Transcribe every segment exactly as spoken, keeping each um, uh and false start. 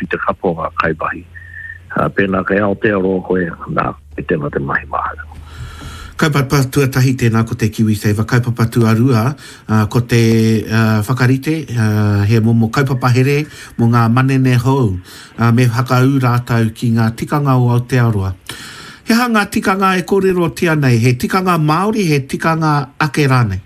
ki te kapo ngā kaipahi. Uh, pēnā kai Aotearoa koe, nā, i tēnā te mahi maha. Kaipapa tuatahi tēnā ko te kiwi seiva, kaipapa tuarua uh, ko te uh, whakarite, uh, he momo kaipapa here mo ngā manene hou, uh, me hakaū rātau ki ngā tikanga o Aotearoa. He ha ngā tikanga e kōrero tia nei, he tikanga Māori, he tikanga ake rānei?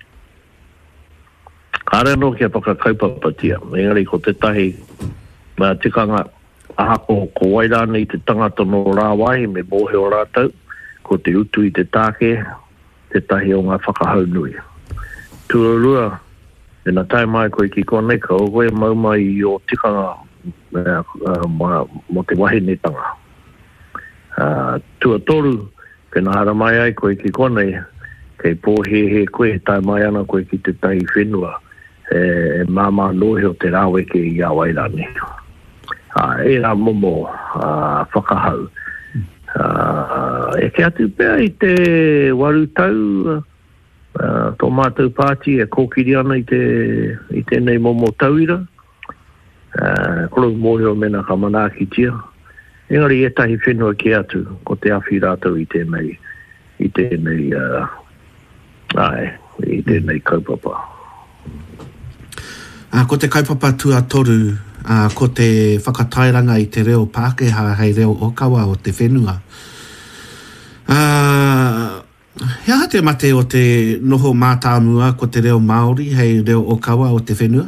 Kāre no kia paka kaipapa tia, engari ko te tahi mā tikanga ahako ko wairāne i te tangata no rāwai me mohe o rātau, ko te utu i te tāke, te tahi o ngā whakahau nui. Tuarua, e nā tai mai koe ki konei, ka o koe maumai i o tikanga uh, uh, mo, mo te wahinetanga. Uh, tua toru, ke nā hara mai ai koe ki konei, kei pōhe he koe, tai mai ana koe ki te tahi whenua, e, e māma nohe o te rāwe ke i awairane. Uh, e rā momo uh, whakahau. Uh, e ke atu pēr i te waru tau, uh, tō mātou pāti e kōkiri ana i te, i te nei momo tauira. Uh, Kolo mohi o mena ka manaki tia. Engari e tahi whenua ke atu, ko te awhi rātou i te nei, i te nei, uh, ai, i te nei kaupapa. Uh, ko te kaupapa tua toru, Uh, ko te whakatairanga i te reo Pākehā hei reo Okawa o te whenua. Uh, hea te mate o te noho mātāmua ko te reo Māori hei reo Okawa o te whenua?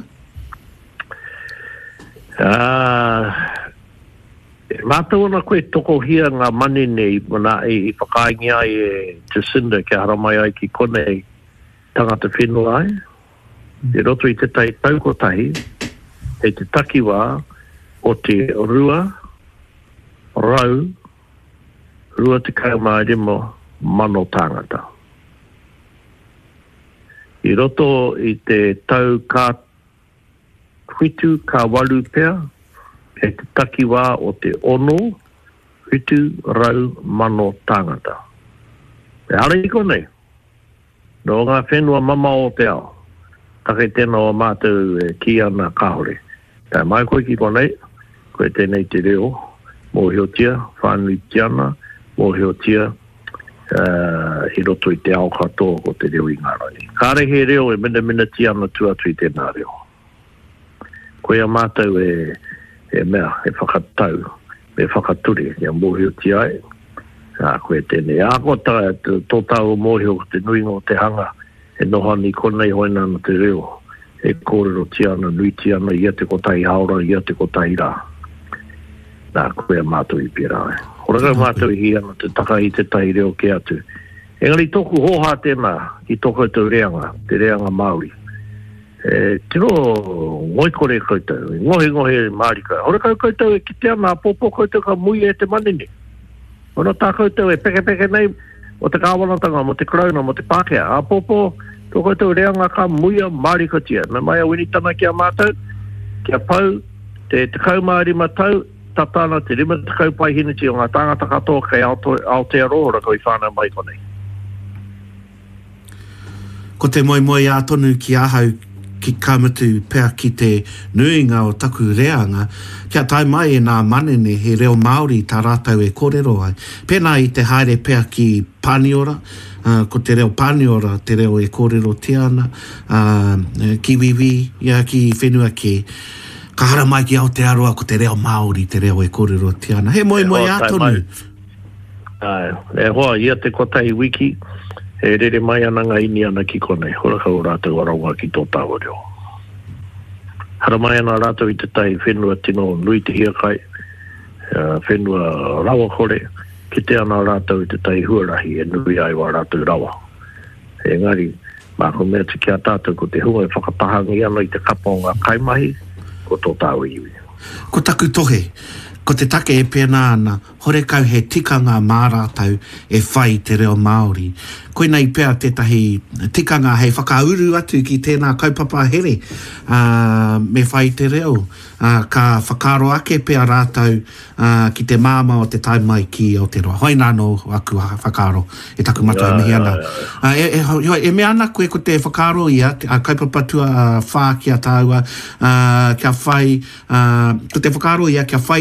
Uh, Mātou ana koe toko hia ngā manene i, i, i whakaingi ai e Jacinda ke haramai ai ki konei tangata whenua ai. I roto i te tai taukotahi, e te takiwā o te rua, rau, rua te kaumārimo mano tāngata. I roto i te tau kā whitu kā walu pēr, e te takiwā o te ono, whitu, rau, mano tāngata. E ara i konei, no ngā whenua mama o te ao, take tēnā o mātou e ki ana kahore. Tā mai koe ki konei, koe tēnei te reo, mōhio tia, whānui tiana, mōhio tia, uh, i roto i te ao katoa ko te reo i ngā rai. Kāre he reo e mina mina tiana tuatu i tēnā reo. Koe a mātou e, e mea, e whakatau, me whakature, ia mōhio tia e, uh, koe tēnei. Āko tā, tō tāu mōhio ko te nuinga o te hanga, e nohani konei hoina na te reo. E kōrero tiana, nui tiana, ia te kotai haora, ia te kotai rā. Nā, koe a mātou i pērā. Horaka mātou i hiana, te taka i te tai reo ke atu. Engari toku hoha tēnā, ki toko tau reanga, te reanga Māori. E, tino, ngoi kore koutou, ngohe ngohe Māori koutou. Horaka koutou e ki te ana, popo koutou ka mui e te manene. Ono tā koutou e peke peke nei, o te kāwanatanga, mo te krauna, mo te Pākehā. A popo, tō koutou reanga ka muia Māori katia. Nā mai a winitana ki a mātou, kia pau, te te kaumāri matau, tatana te rima te kaupai hiniti o ngā tāngata katoa kei Aotearoa rako i whānau mai konei. Ko te moi moi a tonu ki ahau ki kaumatu pēr ki te nuinga o taku reanga, kia tai mai e nā manene he reo Māori tā rātau e kōrero ai. Pēnā i te haere pēr ki Pāniora, uh, ko te reo Pāniora, te reo e kōrero tiana, uh, ki wiwi, ia ki whenua ki ka hara mai ki Aotearoa ko te reo Māori, te reo e kōrero tiana. He moi moi a tonu. Ai, e hoa, ia te kotai wiki, e rere mai ana ngā ini ana ki konei, horaka o rātou arawa ki tō tāua reo. Hara mai ana rātou i te tai whenua tino nui te hiakai, uh, whenua rawa kore, ki te ana rātou i te tai huarahi e nui ai wa rātou rawa. E ngari, mako mea te kia tātou ko te hua e whakatahangi ana i te kapa o ngā kaimahi, ko tō tāua iwi. Ko taku tohe, ko te take e pēnā ana, hore kau he tikanga mārātau e whai te reo Māori. Koina i pēr tētahi tikanga hei whakauru atu ki tēnā kaupapa here uh, me whai te reo. Uh, ka whakaro ake pēr rātau uh, ki te māma o te taimai ki Aotearoa. Hoi nāno aku whakaro e taku matua yeah, mihi ana. Uh, e, e, e me ana koe ko te whakaro ia, uh, kaupapa tua uh, whā kia tāua, uh, kia whai, uh, ko te whakaro ia kia whai